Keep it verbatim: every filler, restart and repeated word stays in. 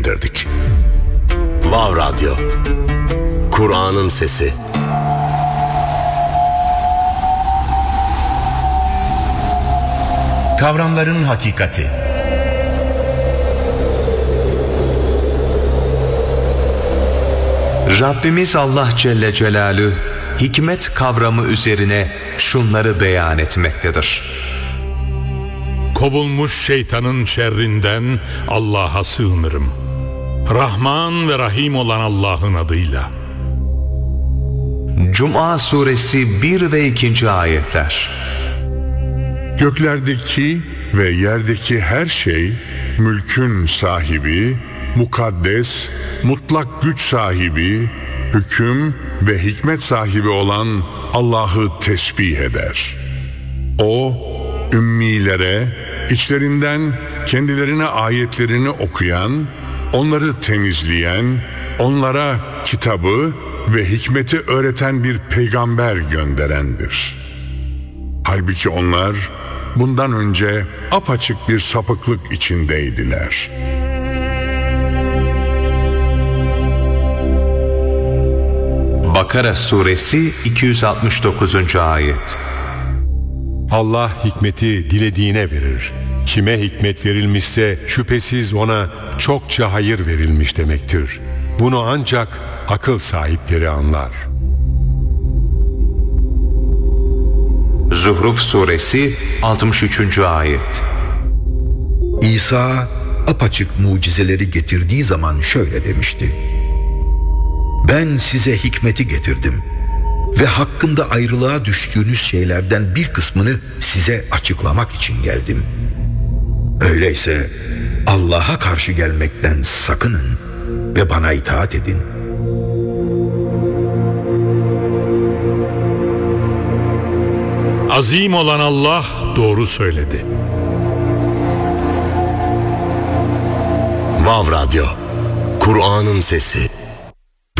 gönderdik. Vav Radyo, Kur'an'ın sesi. Kavramların hakikati. Rabbimiz Allah Celle Celaluhu hikmet kavramı üzerine şunları beyan etmektedir. Kovulmuş şeytanın şerrinden Allah'a sığınırım. Rahman ve Rahim olan Allah'ın adıyla. Cuma suresi bir ve ikinci ayetler. Göklerdeki ve yerdeki her şey mülkün sahibi, mukaddes, mutlak güç sahibi, hüküm ve hikmet sahibi olan Allah'ı tesbih eder. O, ümmilere, içlerinden kendilerine ayetlerini okuyan, onları temizleyen, onlara kitabı ve hikmeti öğreten bir peygamber gönderendir. Halbuki onlar bundan önce apaçık bir sapıklık içindeydiler. Bakara suresi iki yüz altmış dokuzuncu ayet. Allah hikmeti dilediğine verir. Kime hikmet verilmişse şüphesiz ona çokça hayır verilmiş demektir. Bunu ancak akıl sahipleri anlar. Zuhruf suresi altmış üçüncü ayet. İsa apaçık mucizeleri getirdiği zaman şöyle demişti: Ben size hikmeti getirdim ve hakkında ayrılığa düştüğünüz şeylerden bir kısmını size açıklamak için geldim. Öyleyse Allah'a karşı gelmekten sakının ve bana itaat edin. Azim olan Allah doğru söyledi. Vav Radyo, Kur'an'ın sesi.